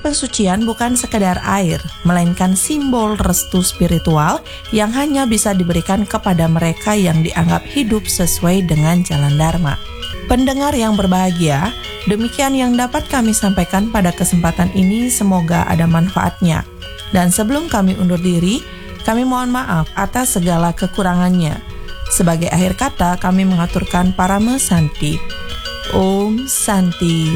pesucian bukan sekedar air, melainkan simbol restu spiritual yang hanya bisa diberikan kepada mereka yang dianggap hidup sesuai dengan jalan Dharma. Pendengar yang berbahagia, demikian yang dapat kami sampaikan pada kesempatan ini, semoga ada manfaatnya. Dan sebelum kami undur diri, kami mohon maaf atas segala kekurangannya. Sebagai akhir kata, kami mengaturkan Parama Santi. Om Santi